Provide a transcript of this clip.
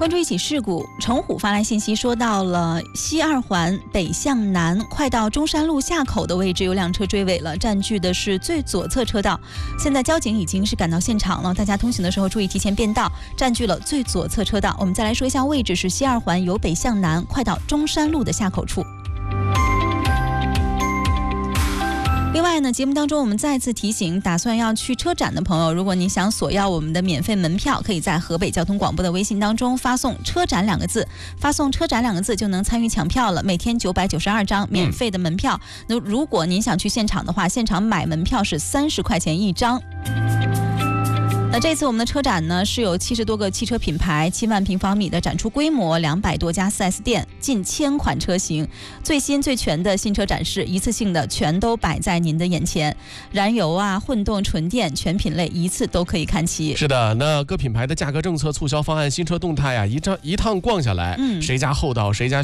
关注一起事故，成虎发来信息说，到了西二环北向南，快到中山路下口的位置，有辆车追尾了，占据的是最左侧车道。现在交警已经是赶到现场了，大家通行的时候注意提前变道，占据了最左侧车道。我们再来说一下位置，是西二环由北向南，快到中山路的下口处。另外呢，节目当中我们再次提醒，打算要去车展的朋友，如果您想索要我们的免费门票，可以在河北交通广播的微信当中发送车展2个字，发送车展2个字就能参与抢票了，每天992张免费的门票。那如果您想去现场的话，现场买门票是30块钱1张。那这次我们的车展呢，是有70多个汽车品牌，7万平方米的展出规模，200多家 4S 店，近1000款车型，最新最全的新车展示，一次性的全都摆在您的眼前，燃油啊、混动、纯电全品类一次都可以看齐。 是的，那各品牌的价格政策、促销方案、新车动态啊，一趟逛下来，谁家厚道谁家